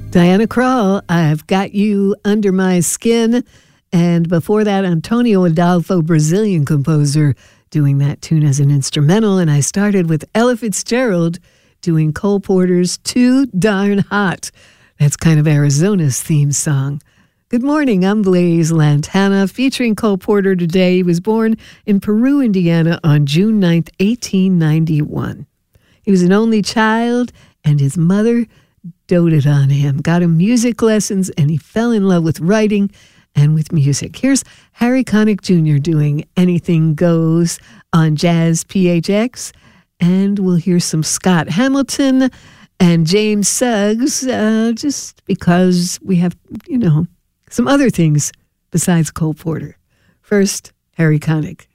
Diana Krall, I've Got You Under My Skin. And before that, Antonio Adolfo, Brazilian composer, doing that tune as an instrumental. And I started with Ella Fitzgerald doing Cole Porter's Too Darn Hot. That's kind of Arizona's theme song. Good morning, I'm Blaze Lantana, featuring Cole Porter today. He was born in Peru, Indiana on June 9th, 1891. He was an only child, and his mother doted on him, got him music lessons, and he fell in love with writing and with music. Here's Harry Connick Jr. doing Anything Goes on Jazz PHX, and we'll hear some Scott Hamilton and James Suggs, just because we have, some other things besides Cole Porter. First, Harry Connick.